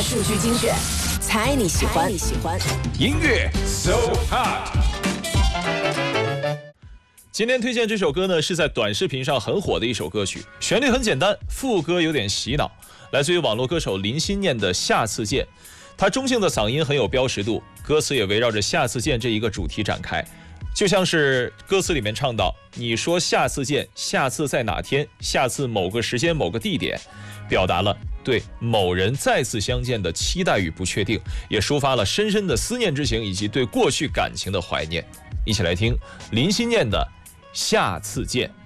数据精选，猜你喜欢。 音乐 So Hot。今天推荐这首歌呢，是在短视频上很火的一首歌曲，旋律很简单，副歌有点洗脑，来自于网络歌手林心念的《下次见》。他中性的嗓音很有标识度，歌词也围绕着下次见这一个主题展开，就像是歌词里面唱到：你说下次见，下次在哪天，下次某个时间某个地点，表达了对某人再次相见的期待与不确定，也抒发了深深的思念之情以及对过去感情的怀念。一起来听林心念的《下次见》。